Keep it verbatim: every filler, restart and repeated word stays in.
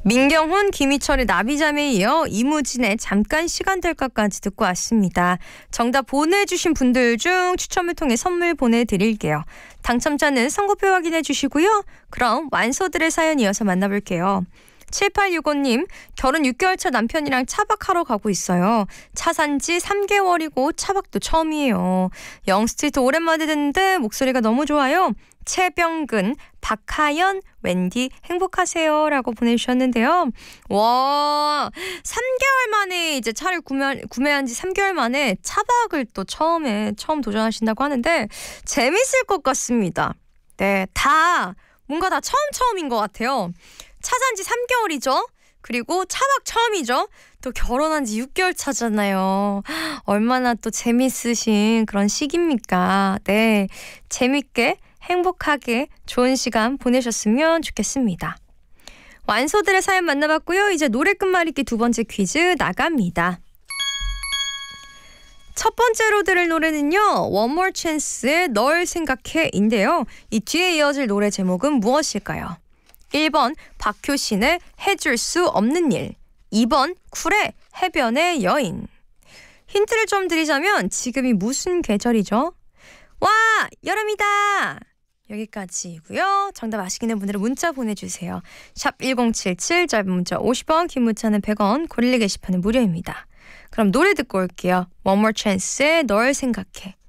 민경훈, 김희철의 나비잠에 이어 이무진의 잠깐 시간 될까까지 듣고 왔습니다. 정답 보내주신 분들 중 추첨을 통해 선물 보내드릴게요. 당첨자는 선고표 확인해 주시고요. 그럼 완소들의 사연 이어서 만나볼게요. 칠팔육오 님, 결혼 육 개월 차 남편이랑 차박하러 가고 있어요. 차 산 지 삼 개월이고 차박도 처음이에요. 영스트리트 오랜만에 듣는데 목소리가 너무 좋아요. 최병근, 박하연, 웬디 행복하세요 라고 보내주셨는데요. 와, 삼 개월 만에 이제 차를 구매, 구매한 지 삼 개월 만에 차박을 또 처음에 처음 도전하신다고 하는데 재밌을 것 같습니다. 네, 다 뭔가 다 처음 처음인 것 같아요. 차 산 지 삼 개월이죠. 그리고 차박 처음이죠. 또 결혼한 지 육 개월 차잖아요. 얼마나 또 재밌으신 그런 시기입니까? 네, 재밌게 행복하게 좋은 시간 보내셨으면 좋겠습니다. 완소들의 사연 만나봤고요. 이제 노래 끝말잇기 두 번째 퀴즈 나갑니다. 첫 번째로 들을 노래는요. One More Chance의 널 생각해인데요. 이 뒤에 이어질 노래 제목은 무엇일까요? 일 번 박효신의 해줄 수 없는 일, 이 번 쿨의 해변의 여인. 힌트를 좀 드리자면 지금이 무슨 계절이죠? 와! 여름이다! 여기까지고요. 정답 아시는 분들은 문자 보내주세요. 샵 일공칠칠, 짧은 문자 오십 원, 긴 문자는 백 원, 고릴리 게시판은 무료입니다. 그럼 노래 듣고 올게요. One More Chance의 널 생각해.